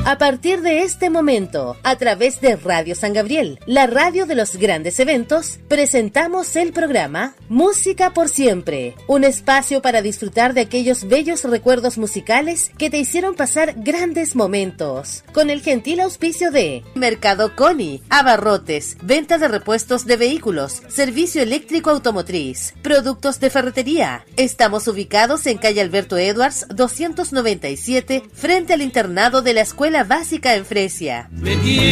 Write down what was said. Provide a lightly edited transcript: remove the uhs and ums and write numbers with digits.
A partir de este momento, a través de Radio San Gabriel, la radio de los grandes eventos, presentamos el programa Música por Siempre, un espacio para disfrutar de aquellos bellos recuerdos musicales que te hicieron pasar grandes momentos. Con el gentil auspicio de Mercado Coni, abarrotes, venta de repuestos de vehículos, servicio eléctrico automotriz, productos de ferretería. Estamos ubicados en calle Alberto Edwards 297, frente al internado de la Escuela Básica en Fresia.